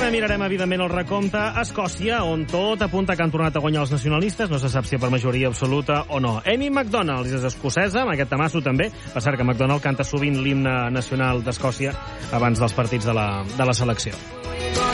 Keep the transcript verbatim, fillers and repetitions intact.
Ara mirarem, evidentment, el recompte a Escòcia, on tot apunta que han tornat a guanyar els nacionalistes. No se sap si per majoria absoluta o no. Amy McDonald és escocesa, amb aquest tamasso també. Per cert, que McDonald canta sovint l'himne nacional d'Escòcia abans dels partits de la, de la selecció.